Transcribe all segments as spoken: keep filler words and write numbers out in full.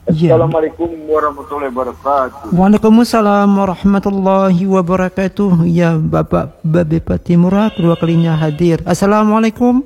Ya. Assalamualaikum warahmatullahi wabarakatuh. Waalaikumsalam warahmatullahi wabarakatuh. Ya, Bapak Babe Patimura kedua kalinya hadir. Assalamualaikum.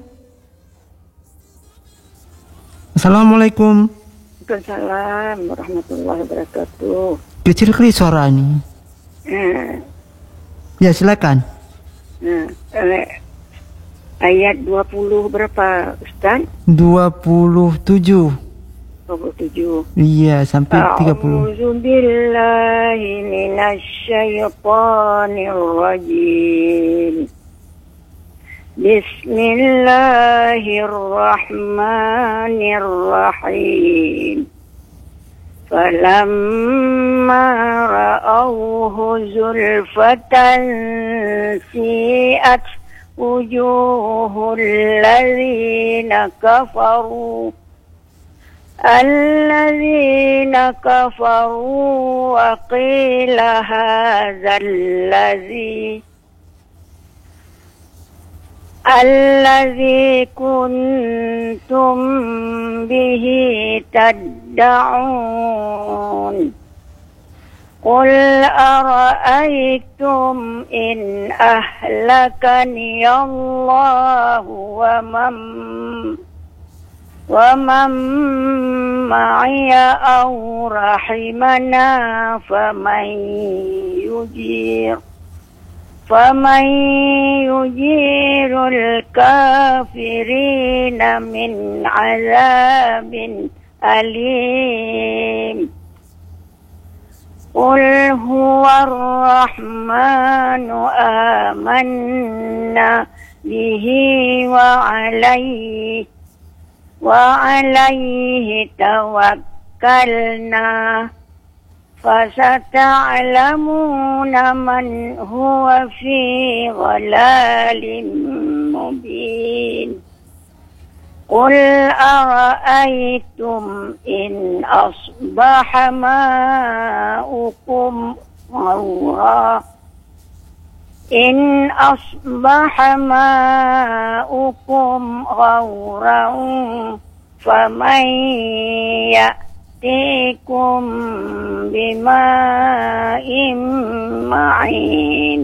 Assalamualaikum. Waalaikumsalam warahmatullahi wabarakatuh. Kecil kali suaranya. Eh, Ya, silakan. eh, eh, ayat dua puluh berapa, Ustaz? dua puluh tujuh. dua puluh tujuh. Iya, sampai tiga puluh. A'udzu billahi minasyaitonir rajim. Bismillahirrahmanirrahim. Falamma ra'awhu zulfatan si'at wujuhul ladzina kafaru Alladzina kafaru wa qila hadzal ladzi Alladzi kuntum bihi tad'un Qul ara'aytum in ahlakani Allahu wa man wa man ma'iya aw rahimana faman yujir faman yujirul kafirina min azabin alim. Qul huwa ar-rahmanu amanna bihi wa alayhi wa alayhi tawakkalna fasata'lamuna man huwa fi dhalalin mubin. Qul ara'aytum in asbaha ma'ukum ghawra in asbaha ma'ukum ghawran faman ya'tikum bima'in ma'in.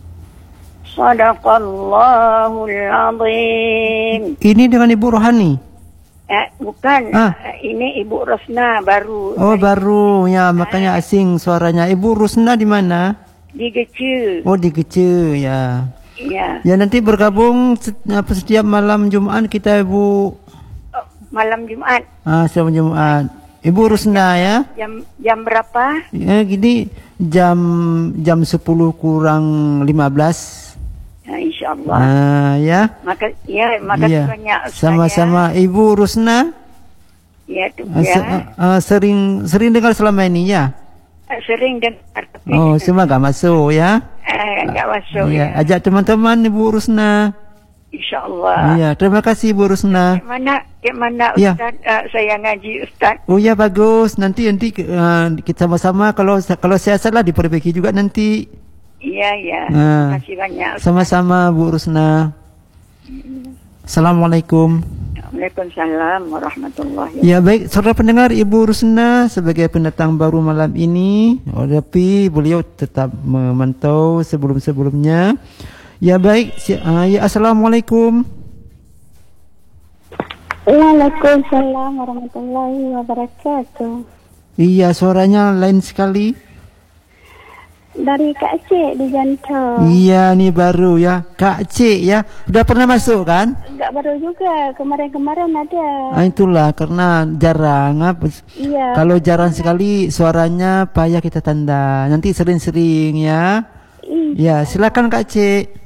Sadaqallahul azim. Ini dengan Ibu Rohani? Eh, bukan. Ah. Ini Ibu Rosna baru. Oh, baru. Ya, makanya asing suaranya. Ibu Rusna di mana? Di Gece. Oh, di Gece, ya. Ya. Ya, nanti bergabung set- apa, setiap malam Jumat kita, Ibu. Oh, malam Jumat. Ah, setiap Jumat. Ibu Rusna ya. Jam jam berapa? Ya, gini jam jam sepuluh kurang lima belas. Ya, insyaallah. Ah, ya. Maka ya, makasih Iya. banyak Ustaz. Sama-sama Ibu Rusna. Ya, tu Ah, se- ya. ah, sering sering dengar selama ini ya. Sering dengar tapi Oh, semua enggak masuk ya. eh, enggak masuk Ya, ya. ajak teman-teman Ibu Rusna. Insyaallah. Iya, terima kasih Ibu Rusna. Mana ke mana Ya. Ustaz? Uh, saya ngaji Ustaz. Oh ya, bagus. Nanti nanti uh, kita sama-sama kalau kalau saya salah diperbaiki juga nanti. Iya, ya. Ah. Terima kasih banyak. Ustaz. Sama-sama Bu Rusna. Assalamualaikum. Waalaikumsalam warahmatullahi Ya, baik, saudara pendengar, Ibu Rusna sebagai pendatang baru malam ini, oh, tapi beliau tetap memantau sebelum-sebelumnya. Ya, baik. Si, uh, ya, Assalamualaikum. Waalaikumsalam warahmatullahi wabarakatuh. Iya, suaranya lain sekali. Dari Kak Cik di Jantung. Iya, nih baru ya. Kak Cik ya. Udah pernah masuk kan? Enggak baru juga, kemarin-kemarin ada. Ah, itulah karena jarang. Apa? Iya. Kalau jarang sekali suaranya payah kita tanda. Nanti sering-sering ya. Iya. Ya, silakan Kak Cik.